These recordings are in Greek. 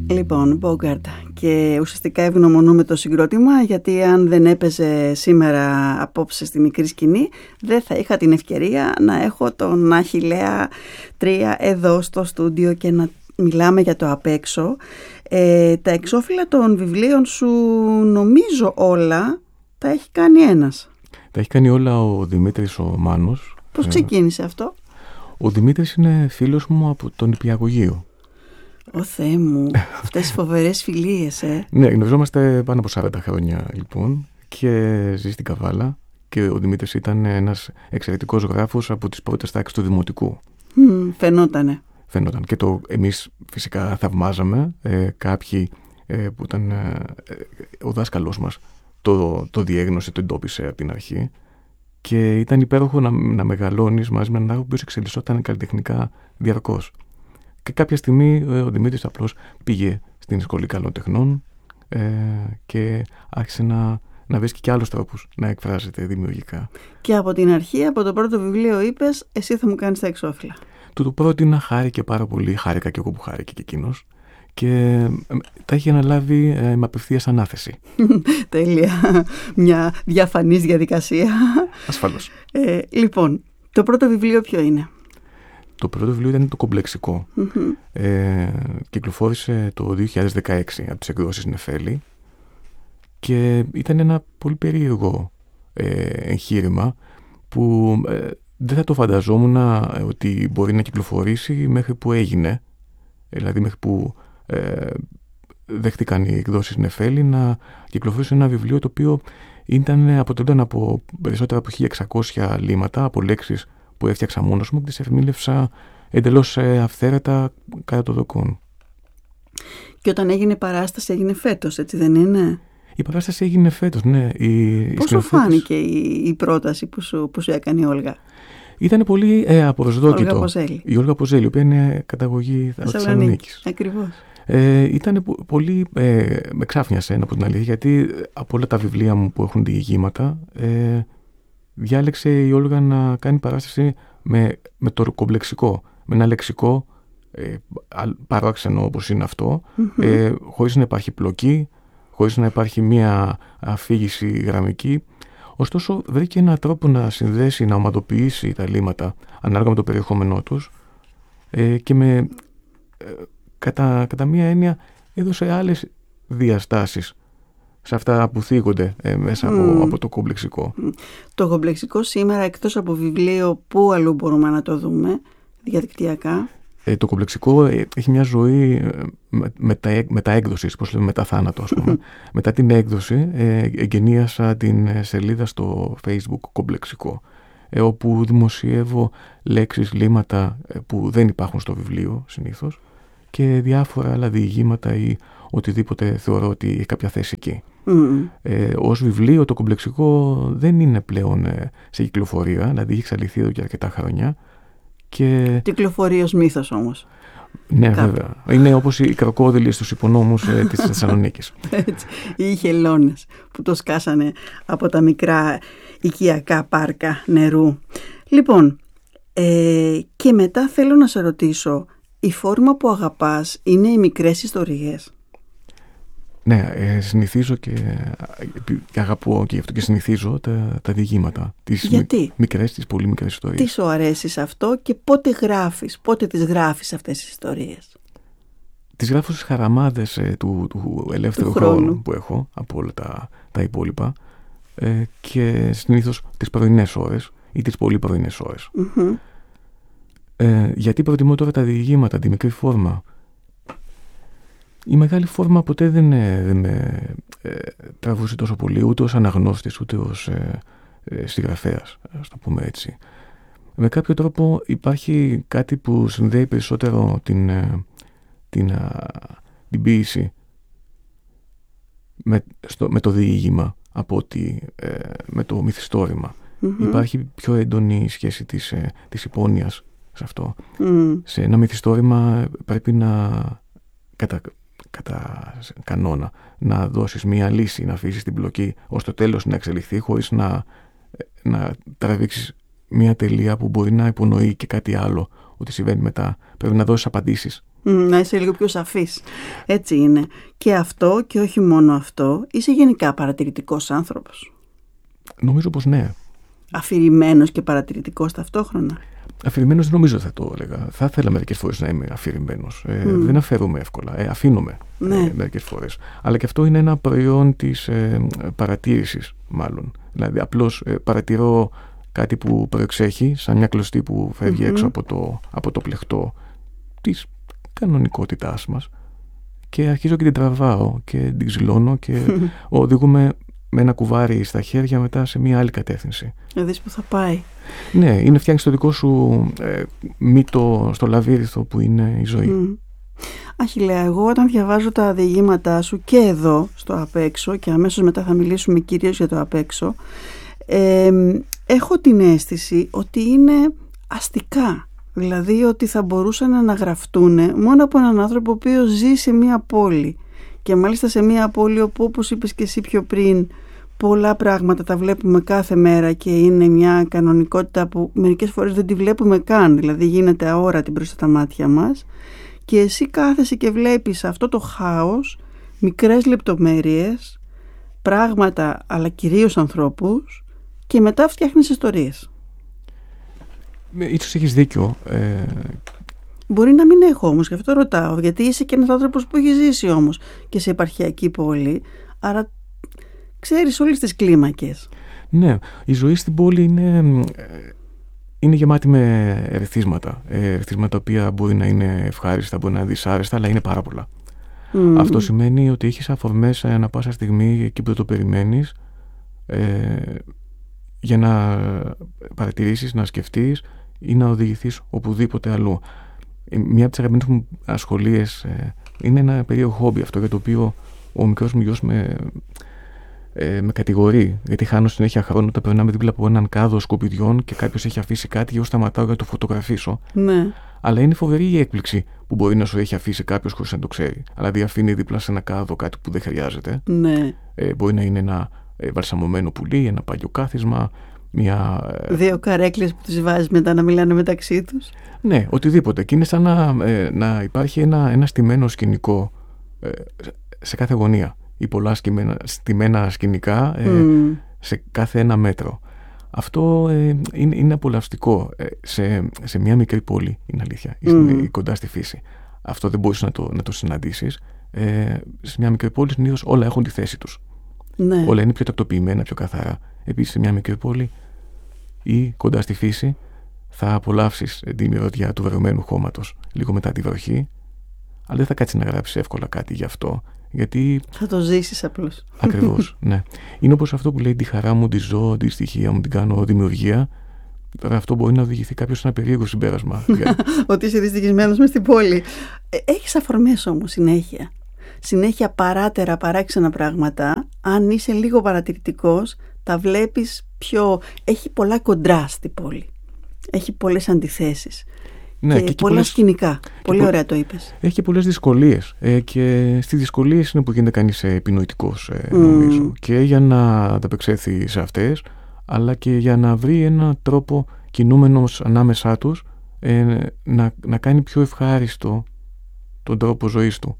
Λοιπόν, Bogart, και ουσιαστικά ευγνωμονούμε το συγκρότημα, γιατί αν δεν έπαιζε σήμερα απόψε στη μικρή σκηνή, δεν θα είχα την ευκαιρία να έχω τον Αχιλλέα 3 εδώ στο στούντιο και να μιλάμε για το απ' έξω. Τα εξώφυλλα των βιβλίων σου, νομίζω όλα, τα έχει κάνει ένας. Τα έχει κάνει όλα ο Δημήτρης ο Μάνος. Πώς ξεκίνησε αυτό? Ο Δημήτρης είναι φίλος μου από τον Νηπιαγωγείο. Ω Θεέ μου, αυτές οι φοβερές φιλίες, Ναι, γνωριζόμαστε πάνω από 40 χρόνια λοιπόν και ζει στην Καβάλα, και ο Δημήτρης ήταν ένας εξαιρετικός γράφος από τις πρώτες τάξεις του Δημοτικού. Φαινόταν. Και εμείς φυσικά θαυμάζαμε. Κάποιοι που ήταν ο δάσκαλός μας το διέγνωσε, το εντόπισε από την αρχή, και ήταν υπέροχο να μεγαλώνεις μαζί με έναν άνθρωπο που εξελισσόταν καλλιτεχνικά διαρκώς. Και κάποια στιγμή ο Δημήτρης απλώς πήγε στην Σχολή Καλών Τεχνών και άρχισε να βρίσκει και άλλους τρόπους να εκφράζεται δημιουργικά. Και από την αρχή, από το πρώτο βιβλίο είπες, εσύ θα μου κάνεις τα εξώφυλλα. Του το πρότεινα, χάρηκε πάρα πολύ, χάρηκα και εγώ που χάρηκε και εκείνος, και τα έχει αναλάβει με απευθείας ανάθεση. Τέλεια. Μια διαφανής διαδικασία. Ασφαλώς. Λοιπόν, το πρώτο βιβλίο ποιο είναι? Το πρώτο βιβλίο ήταν το Κομπλεξικό. Κυκλοφόρησε το 2016 από τις εκδόσεις Νεφέλη, και ήταν ένα πολύ περίεργο εγχείρημα που δεν θα το φανταζόμουν ότι μπορεί να κυκλοφορήσει μέχρι που έγινε. Δηλαδή μέχρι που δέχτηκαν οι εκδόσεις Νεφέλη να κυκλοφορήσει ένα βιβλίο το οποίο αποτελούνταν από περισσότερα από 1600 λίματα, από λέξεις που έφτιαξα μόνος μου και τις ερμήνευσα εντελώς αυθαίρετα κατά το δοκόν. Και όταν έγινε παράσταση, έγινε φέτος, έτσι δεν είναι? Η παράσταση έγινε φέτος, ναι. Πώς σου φάνηκε η πρόταση που σου έκανε η Όλγα? Ήταν πολύ απροσδόκητο. Η Όλγα Ποζέλη, η οποία είναι καταγωγή Θεσσαλονίκης. Ακριβώς. Ήταν πολύ. Με ξάφνιασε, να πω την αλήθεια, γιατί από όλα τα βιβλία μου που έχουν διηγήματα, διάλεξε η Όλγα να κάνει παράσταση με το κομπλεξικό, με ένα λεξικό παράξενο όπως είναι αυτό, χωρίς να υπάρχει πλοκή, χωρίς να υπάρχει μία αφήγηση γραμμική. Ωστόσο βρήκε έναν τρόπο να συνδέσει, να ομαδοποιήσει τα λίματα ανάλογα με το περιεχόμενό τους, και κατά μία έννοια έδωσε άλλες διαστάσεις σε αυτά που θίγονται μέσα από το κομπλεξικό. Το κομπλεξικό σήμερα, εκτός από βιβλίο, πού αλλού μπορούμε να το διαδικτυακά? Το κομπλεξικό έχει μια ζωή μετά έκδοση, πώς λέμε, μετά θάνατο, ας πούμε. Μετά την έκδοση εγκαινίασα την σελίδα στο Facebook Κομπλεξικό, όπου δημοσιεύω λέξεις, λίματα που δεν υπάρχουν στο βιβλίο συνήθως, και διάφορα άλλα διηγήματα ή οτιδήποτε θεωρώ ότι έχει κάποια θέση εκεί. Ως βιβλίο το κομπλεξικό δεν είναι πλέον σε κυκλοφορία, δηλαδή έχει εξαλειφθεί εδώ και αρκετά χρόνια. Κυκλοφορεί ως μύθος όμως. Ναι, βέβαια. Είναι όπως οι κροκόδιλοι στους υπονόμους της Θεσσαλονίκης. Έτσι. Οι χελώνες που το σκάσανε από τα μικρά οικιακά πάρκα νερού. Λοιπόν, και μετά θέλω να σε ρωτήσω, η φόρμα που αγαπάς είναι οι μικρές ιστορίες? Ναι, συνηθίζω και αγαπώ, και γι' αυτό και συνηθίζω τα διηγήματα. Γιατί? Τις πολύ μικρές ιστορίες. Τι σου αρέσει σε αυτό και πότε τις γράφεις αυτές τις ιστορίες? Τις γράφω στις χαραμάδες του ελεύθερου χρόνου που έχω από όλα τα υπόλοιπα, και συνήθως τις πρωινές ώρες ή τις πολύ πρωινές ώρες. Γιατί προτιμώ τώρα τα διηγήματα, τη μικρή φόρμα? Η μεγάλη φόρμα ποτέ δεν με τραβούσε τόσο πολύ, ούτε ως αναγνώστης, ούτε ως συγγραφέας, ας το πούμε έτσι. Με κάποιο τρόπο υπάρχει κάτι που συνδέει περισσότερο την ποίηση με το διήγημα από ότι με το μυθιστόρημα. Υπάρχει πιο έντονη σχέση της υπόνοιας σε αυτό. Σε ένα μυθιστόρημα πρέπει να κατά κανόνα να δώσεις μία λύση, να αφήσεις την πλοκή ως το τέλος να εξελιχθεί, χωρίς να τραβήξεις μία τελεία που μπορεί να υπονοεί και κάτι άλλο ότι συμβαίνει μετά. Πρέπει να δώσεις απαντήσεις Να είσαι λίγο πιο σαφής. Έτσι είναι. Και αυτό και όχι μόνο αυτό, είσαι γενικά παρατηρητικός άνθρωπος. Νομίζω πως ναι. Αφηρημένος και παρατηρητικός ταυτόχρονα. Αφηρημένος δεν νομίζω θα το έλεγα. Θα ήθελα μερικές φορές να είμαι αφηρημένος. Δεν αφαιρούμε εύκολα. Αφήνομαι μερικές φορές. Αλλά και αυτό είναι ένα προϊόν της παρατήρησης, μάλλον. Δηλαδή, απλώς παρατηρώ κάτι που προεξέχει, σαν μια κλωστή που φεύγει έξω από το πλεχτό της κανονικότητάς μας, και αρχίζω και την τραβάω και την ξυλώνω και οδηγούμε με ένα κουβάρι στα χέρια μετά σε μια άλλη κατεύθυνση. Να δεις που θα πάει. Ναι, φτιάχνεις το δικό σου μύτο στο λαβύριθο που είναι η ζωή. Αχιλλέα, εγώ όταν διαβάζω τα διηγήματά σου και εδώ στο Απ' έξω, και αμέσως μετά θα μιλήσουμε κυρίως για το Απ' έξω, έχω την αίσθηση ότι είναι αστικά. Δηλαδή ότι θα μπορούσαν να γραφτούν μόνο από έναν άνθρωπο ο οποίος ζει σε μία πόλη. Και μάλιστα σε μία πόλη όπου, όπως είπες και εσύ πιο πριν, πολλά πράγματα τα βλέπουμε κάθε μέρα και είναι μια κανονικότητα που μερικές φορές δεν τη βλέπουμε καν. Δηλαδή γίνεται αόρατη μπροστά τα μάτια μας. Και εσύ κάθεσαι και βλέπεις αυτό το χάος, μικρές λεπτομέρειες, πράγματα αλλά κυρίως ανθρώπους, και μετά φτιάχνεις ιστορίες. Ίσως έχεις δίκιο. Μπορεί να μην έχω όμως, γι' αυτό ρωτάω, γιατί είσαι και ένας άνθρωπος που έχει ζήσει όμως και σε επαρχιακή πόλη, άρα ξέρεις όλες τις κλίμακες. Ναι, η ζωή στην πόλη είναι γεμάτη με ερεθίσματα. Ερεθίσματα τα οποία μπορεί να είναι ευχάριστα, μπορεί να είναι δυσάρεστα, αλλά είναι πάρα πολλά. Αυτό σημαίνει ότι έχεις αφορμές ανά πάσα στιγμή εκεί που το περιμένεις, για να παρατηρήσεις, να σκεφτείς ή να οδηγηθείς οπουδήποτε αλλού. Μία από τις αγαπημένες μου ασχολίες είναι ένα περίεργο χόμπι αυτό, για το οποίο ο μικρός μου γιος με κατηγορεί, γιατί χάνω συνέχεια χρόνο όταν περνάμε δίπλα από έναν κάδο σκουπιδιών και κάποιος έχει αφήσει κάτι και εγώ σταματάω για να το φωτογραφίσω. Ναι. Αλλά είναι φοβερή η έκπληξη που μπορεί να σου έχει αφήσει κάποιος χωρίς να το ξέρει. Δηλαδή αφήνει δίπλα σε ένα κάδο κάτι που δεν χρειάζεται. Ναι. Μπορεί να είναι ένα βαλσαμωμένο πουλί, ένα παλιό κάθισμα, δύο καρέκλες που τις βάζεις μετά να μιλάνε μεταξύ τους. Ναι, οτιδήποτε. Και είναι σαν να υπάρχει ένα στημένο σκηνικό σε κάθε γωνία ή πολλά στημένα σκηνικά σε κάθε ένα μέτρο. Αυτό είναι απολαυστικό σε μια μικρή πόλη, είναι αλήθεια, κοντά στη φύση. Αυτό δεν μπορείς να το συναντήσεις. Σε μια μικρή πόλη συνήθως όλα έχουν τη θέση τους. Ναι. Όλα είναι πιο τακτοποιημένα, πιο καθαρά. Επίσης σε μια μικρή πόλη ή κοντά στη φύση θα απολαύσεις τη μυρωδιά του βρεωμένου χώματος λίγο μετά τη βροχή, αλλά δεν θα κάτσεις να γράψεις εύκολα κάτι γι' αυτό, γιατί θα το ζήσεις απλώς. Ακριβώς, ναι. Είναι όπως αυτό που λέει: τη χαρά μου τη ζω, τη στοιχεία μου την κάνω δημιουργία. Τώρα αυτό μπορεί να οδηγηθεί κάποιος σε ένα περίεργο συμπέρασμα. Ότι είσαι δυστυχισμένος μες στην πόλη. Έχεις αφορμές όμως συνέχεια παράτερα, παράξενα πράγματα. Αν είσαι λίγο παρατηρητικός, τα βλέπεις πιο... Έχει πολλά κοντράστ η πόλη. Έχει πολλές αντιθέσεις. Ναι, και πολλά σκηνικά. Πολύ ωραία το είπες. Έχει και πολλές δυσκολίες. Και στις δυσκολίες είναι που γίνεται κανείς επινοητικός, νομίζω. Και για να ανταπεξέλθει σε αυτές, αλλά και για να βρει έναν τρόπο κινούμενος ανάμεσά τους να κάνει πιο ευχάριστο τον τρόπο ζωής του.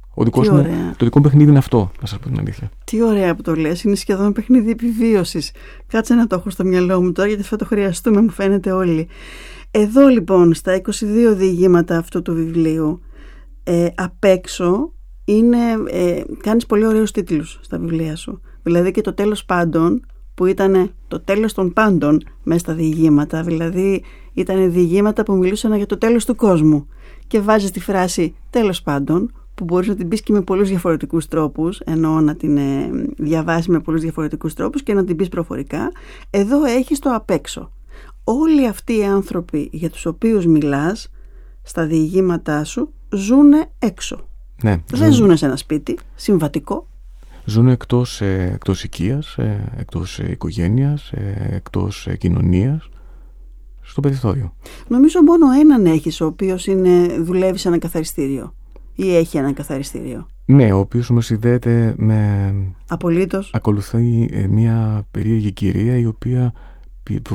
Το δικό μου παιχνίδι είναι αυτό, να σας πω την αλήθεια. Τι ωραία που το λες, είναι σχεδόν παιχνίδι επιβίωσης. Κάτσε να το έχω στο μυαλό μου τώρα, γιατί θα το χρειαστούμε, μου φαίνεται όλοι. Εδώ λοιπόν, στα 22 διηγήματα αυτού του βιβλίου, απ' έξω κάνεις πολύ ωραίους τίτλους στα βιβλία σου. Δηλαδή και το τέλος πάντων, που ήταν το τέλος των πάντων μέσα στα διηγήματα. Δηλαδή ήταν διηγήματα που μιλούσαν για το τέλος του κόσμου. Και βάζεις τη φράση τέλος πάντων, που μπορείς να την πεις και με πολλούς διαφορετικούς τρόπους, εννοώ να την διαβάσεις με πολλούς διαφορετικούς τρόπους και να την πεις προφορικά. Εδώ έχεις το απ' έξω. Όλοι αυτοί οι άνθρωποι για τους οποίους μιλάς στα διηγήματά σου ζουνε έξω. Ναι, δεν ζουνε σε ένα σπίτι συμβατικό. Ζουνε εκτός οικίας, εκτός οικογένειας, εκτός κοινωνίας, στο περιθώριο. Νομίζω μόνο έναν έχεις, ο οποίος δουλεύει σε ένα καθαριστήριο ή έχει ένα καθαριστήριο. Ναι, ο οποίος όμως συνδέεται με... Απολύτως. Ακολουθεί μια περίεργη κυρία η οποία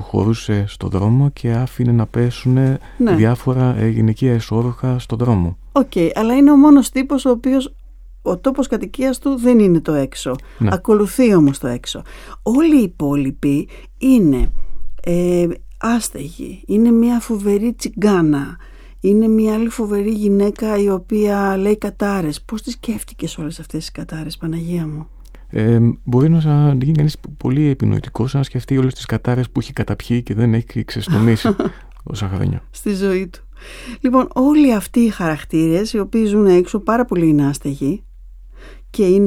προχωρούσε στο δρόμο και άφηνε να πέσουν διάφορα γυναικεία εσώρουχα στον δρόμο. αλλά είναι ο μόνος τύπος ο οποίος ο τόπος κατοικίας του δεν είναι το έξω. Ναι. Ακολουθεί όμως το έξω. Όλοι οι υπόλοιποι είναι άστεγοι, είναι μια φοβερή τσιγκάνα, είναι μια άλλη φοβερή γυναίκα η οποία λέει κατάρες. Πώς τις σκέφτηκες όλες αυτές τις κατάρες, Παναγία μου? Μπορεί να γίνει κανείς πολύ επινοητικός, να σκεφτεί όλες τις κατάρες που έχει καταπιεί και δεν έχει ξεστομίσει όσα χρόνια στη ζωή του. Λοιπόν, όλοι αυτοί οι χαρακτήρες οι οποίοι ζουν έξω, πάρα πολλοί είναι άστεγοι, και είναι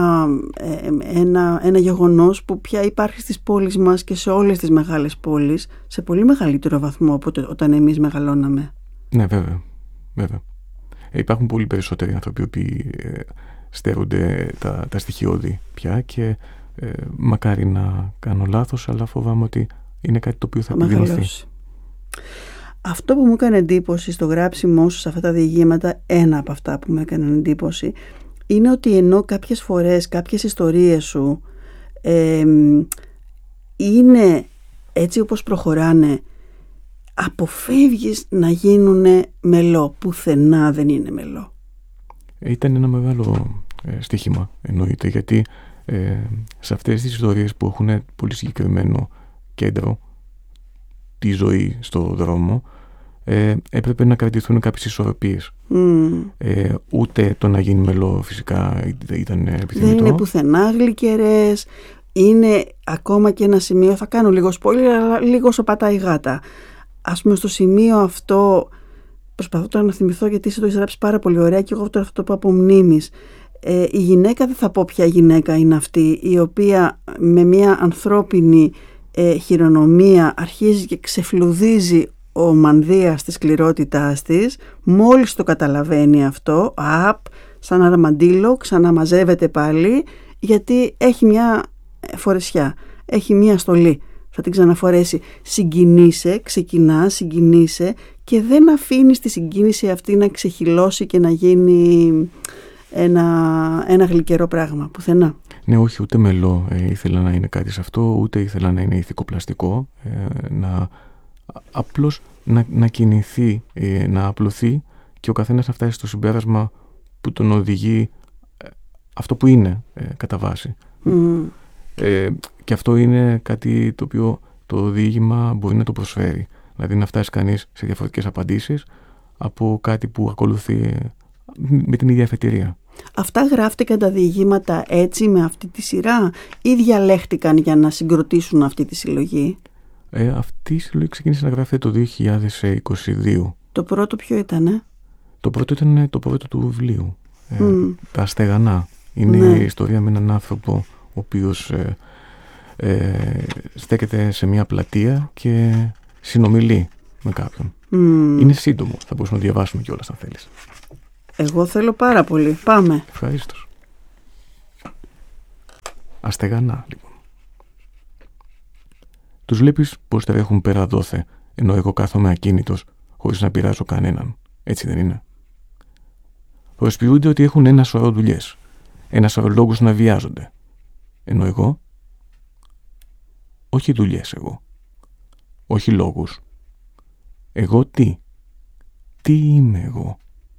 ένα γεγονός που πια υπάρχει στις πόλεις μας και σε όλες τις μεγάλες πόλεις σε πολύ μεγαλύτερο βαθμό από όταν εμείς μεγαλώναμε. Ναι, βέβαια. Υπάρχουν πολύ περισσότεροι άνθρωποι που στέρονται τα στοιχειώδη πια και μακάρι να κάνω λάθος, αλλά φοβάμαι ότι είναι κάτι το οποίο θα επιδεινωθεί. Αυτό που μου έκανε εντύπωση στο γράψιμό σου σε αυτά τα διηγήματα, ένα από αυτά που μου έκανε εντύπωση, είναι ότι ενώ κάποιες φορές κάποιες ιστορίες σου είναι έτσι όπως προχωράνε, αποφεύγεις να γίνουνε μελό. Πουθενά δεν είναι μελό. Ήταν ένα μεγάλο στοίχημα, εννοείται, γιατί σε αυτές τις ιστορίες που έχουν πολύ συγκεκριμένο κέντρο, τη ζωή στο δρόμο, έπρεπε να κρατηθούν κάποιες ισορροπίες. Ούτε το να γίνει μελό φυσικά ήταν επιθυμητό. Δεν είναι πουθενά γλυκερές. Είναι ακόμα και ένα σημείο, θα κάνω λίγο spoiler, αλλά λίγο όσο πατάει γάτα. Ας πούμε, στο σημείο αυτό, προσπαθώ τώρα να θυμηθώ, γιατί εσύ το έχεις γράψει πάρα πολύ ωραία και εγώ τώρα αυτό το πω από μνήμης. Η γυναίκα, δεν θα πω ποια γυναίκα είναι αυτή, η οποία με μια ανθρώπινη χειρονομία αρχίζει και ξεφλουδίζει ο μανδύας της σκληρότητάς της. Μόλις το καταλαβαίνει αυτό, σαν αραμαντήλο, ξαναμαζεύεται πάλι, γιατί έχει μια φορεσιά, έχει μια στολή, θα την ξαναφορέσει. Συγκινείσαι και δεν αφήνεις τη συγκίνηση αυτή να ξεχυλώσει και να γίνει ένα γλυκερό πράγμα πουθενά. Ναι, όχι, ούτε μελό ήθελα να είναι κάτι σε αυτό, ούτε ήθελα να είναι ηθικοπλαστικό, απλώς να κινηθεί, να απλωθεί και ο καθένας να φτάσει στο συμπέρασμα που τον οδηγεί αυτό που είναι κατά βάση. Και αυτό είναι κάτι το οποίο το διήγημα μπορεί να το προσφέρει. Δηλαδή να φτάσει κανείς σε διαφορετικές απαντήσεις από κάτι που ακολουθεί με την ίδια αφετηρία. Αυτά γράφτηκαν τα διηγήματα έτσι, με αυτή τη σειρά, ή διαλέχτηκαν για να συγκροτήσουν αυτή τη συλλογή? Αυτή η συλλογή ξεκίνησε να γράφεται το 2022. Το πρώτο ποιο ήτανε? Το πρώτο ήταν το πρώτο του βιβλίου. Τα Στεγανά. Είναι η ιστορία με έναν άνθρωπο ο οποίος στέκεται σε μια πλατεία και συνομιλεί με κάποιον. Είναι σύντομο, θα μπορούσαμε να διαβάσουμε κιόλας αν θέλεις. Εγώ θέλω πάρα πολύ. Πάμε. Ευχαρίστως. Αστεγανά, λοιπόν. Τους βλέπεις πως τρέχουν πέρα δόθε, ενώ εγώ κάθομαι ακίνητος, χωρίς να πειράζω κανέναν. Έτσι δεν είναι? Προσποιούνται ότι έχουν ένα σωρό δουλειές, ένα σωρό λόγους να βιάζονται. Ενώ εγώ, όχι δουλειές εγώ, όχι λόγους. Εγώ τι είμαι εγώ?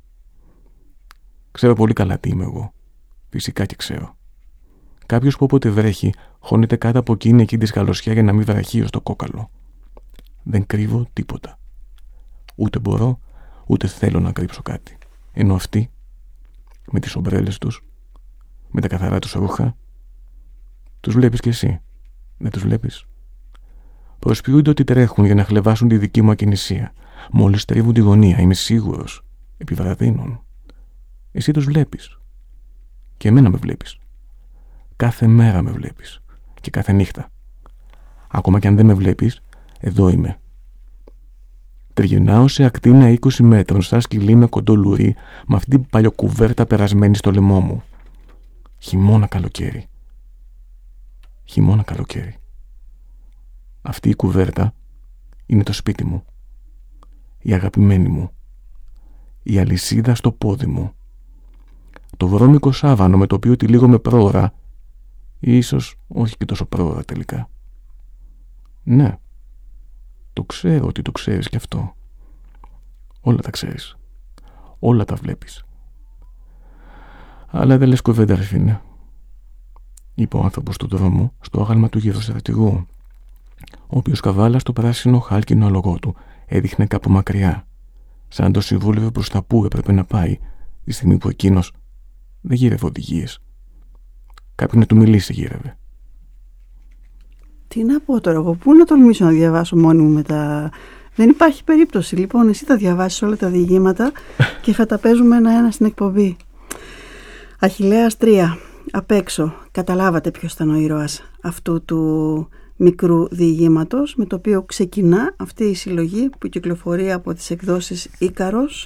Ξέρω πολύ καλά τι είμαι εγώ. Φυσικά και ξέρω. Κάποιος που όποτε βρέχει, χώνεται κάτω από εκείνη τη σκαλωσιά για να μην βραχεί ως το κόκαλο. Δεν κρύβω τίποτα. Ούτε μπορώ, ούτε θέλω να κρύψω κάτι. Ενώ αυτοί, με τις ομπρέλες τους, με τα καθαρά τους ρούχα, τους βλέπεις κι εσύ? Δεν τους βλέπεις? Προσποιούνται ότι τρέχουν για να χλεβάσουν τη δική μου ακινησία. Μόλις τρίβουν τη γωνία, είμαι σίγουρος, επιβραδύνουν. Εσύ τους βλέπεις. Και εμένα με βλέπεις. Κάθε μέρα με βλέπεις. Και κάθε νύχτα. Ακόμα κι αν δεν με βλέπεις, εδώ είμαι. Τριγυρνάω σε ακτίνα 20 μέτρων, σαν σκυλί με κοντό λουρί, με αυτή την παλιοκουβέρτα περασμένη στο λαιμό μου. Χειμώνα καλοκαίρι. Χειμώνα καλοκαίρι. Αυτή η κουβέρτα είναι το σπίτι μου. Η αγαπημένη μου. Η αλυσίδα στο πόδι μου. Το βρώμικο σάβανο με το οποίο τυλίγομαι πρόωρα, ή ίσως όχι και τόσο πρόωρα τελικά. Ναι, το ξέρω ότι το ξέρεις κι αυτό. Όλα τα ξέρεις. Όλα τα βλέπεις. Αλλά δεν λες κουβέντα, ρε φίλε, είπε ο άνθρωπος του δρόμου στο άγαλμα του γεροσυρατηγού, ο οποίος καβάλα στο πράσινο χάλκινο αλογό του έδειχνε κάπου μακριά, σαν να το συμβούλευε προς τα που έπρεπε να πάει, τη στιγμή που εκείνος δεν γύρευε οδηγίες. Κάποιον να του μιλήσει γύρευε. Τι να πω τώρα, εγώ πού να τολμήσω να διαβάσω μόνη μου μετά. Δεν υπάρχει περίπτωση. Λοιπόν, εσύ θα διαβάσεις όλα τα διηγήματα και θα τα παίζουμε ένα-ένα στην εκπομπή. Αχιλλέας 3. Απ' έξω. Καταλάβατε ποιος ήταν ο ήρωας αυτού του μικρού διηγήματος, με το οποίο ξεκινά αυτή η συλλογή που κυκλοφορεί από τις εκδόσεις Ίκαρος.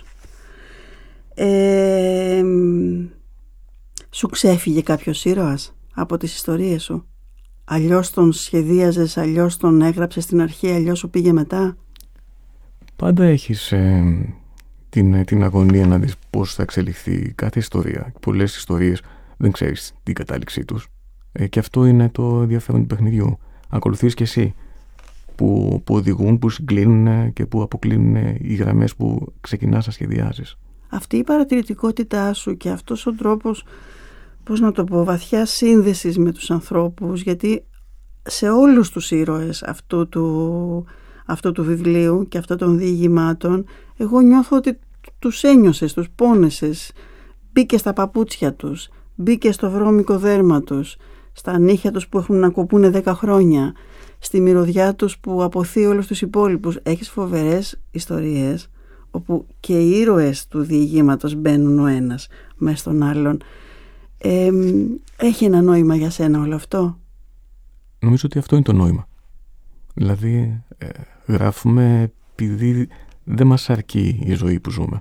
Σου ξέφυγε κάποιος ήρωας από τις ιστορίες σου? Αλλιώς τον σχεδίαζες, αλλιώς τον έγραψες στην αρχή, αλλιώς σου πήγε μετά? Πάντα έχεις την αγωνία να δεις πώς θα εξελιχθεί κάθε ιστορία. Πολλές ιστορίες δεν ξέρεις την κατάληξή τους. Και αυτό είναι το ενδιαφέρον του παιχνιδιού. Ακολουθείς και εσύ που οδηγούν, που συγκλίνουν και που αποκλίνουν οι γραμμές που ξεκινάς να σχεδιάζεις. Αυτή η παρατηρητικότητά σου και αυτός ο τρόπος, πώς να το πω, βαθιά σύνδεσης με τους ανθρώπους, γιατί σε όλους τους ήρωες αυτού του βιβλίου και αυτών των διηγημάτων, εγώ νιώθω ότι τους ένιωσες, τους πόνεσες. Μπήκε στα παπούτσια τους, μπήκε στο βρώμικο δέρμα τους, στα νύχια τους που έχουν να κοπούν 10 χρόνια, στη μυρωδιά τους που αποθεί όλους τους υπόλοιπους. Έχεις φοβερές ιστορίες όπου και οι ήρωες του διηγήματος μπαίνουν ο ένας μέσα στον άλλον. Έχει ένα νόημα για σένα όλο αυτό? Νομίζω ότι αυτό είναι το νόημα. Δηλαδή γράφουμε επειδή δεν μας αρκεί η ζωή που ζούμε.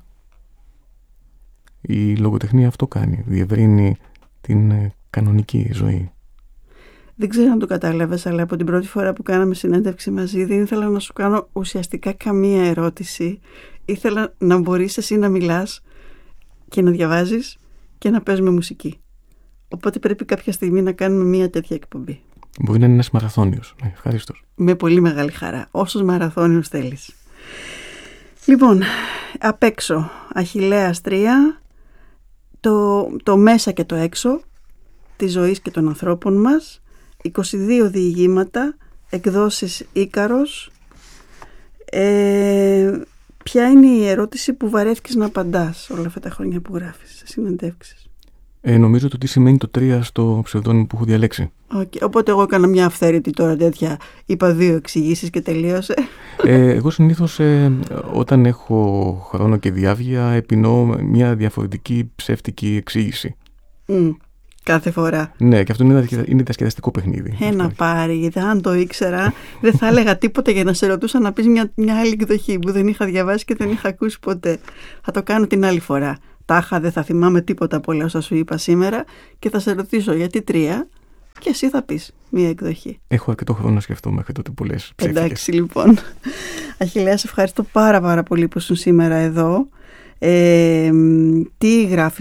Η λογοτεχνία αυτό κάνει, διευρύνει την κανονική ζωή. Δεν ξέρω αν το κατάλαβες, αλλά από την πρώτη φορά που κάναμε συνέντευξη μαζί δεν ήθελα να σου κάνω ουσιαστικά καμία ερώτηση. Ήθελα να μπορείς εσύ να μιλάς και να διαβάζεις και να παίζουμε μουσική. Οπότε πρέπει κάποια στιγμή να κάνουμε μια τέτοια εκπομπή. Μπορεί να είναι ένας μαραθώνιος. Ευχαριστώ. Με πολύ μεγάλη χαρά. Όσους μαραθώνιους θέλεις. Λοιπόν, απ' έξω. Αχιλλέας 3. Το μέσα και το έξω της ζωής και των ανθρώπων μας. 22 διηγήματα. Εκδόσεις Ίκαρος. Ποια είναι η ερώτηση που βαρέθηκες να απαντάς όλα αυτά τα χρόνια που γράφεις σε συνεντεύξεις? Νομίζω το τι σημαίνει το 3 στο ψευδόνυμο που έχω διαλέξει. Okay. Οπότε εγώ έκανα μια αυθαίρετη τώρα τέτοια, είπα 2 εξηγήσεις και τελείωσε. Εγώ συνήθως όταν έχω χρόνο και διάβγεια επινοώ μια διαφορετική ψεύτικη εξήγηση. Κάθε φορά. Ναι, και αυτό είναι διασκεδαστικό παιχνίδι. Ένα πάρει, γιατί αν το ήξερα δεν θα έλεγα τίποτα για να σε ρωτούσα να πεις μια άλλη εκδοχή που δεν είχα διαβάσει και δεν είχα ακούσει ποτέ. Θα το κάνω την άλλη φορά. Τάχα δεν θα θυμάμαι τίποτα από όλα όσα σου είπα σήμερα και θα σε ρωτήσω γιατί 3 και εσύ θα πεις μια εκδοχή. Έχω αρκετό χρόνο να σκεφτώ μέχρι τότε πολλές ψεύτικες. Εντάξει λοιπόν. Αχιλλέα, σε ευχαριστώ πάρα πολύ που ήσουν σήμερα εδώ. Τι γράφεις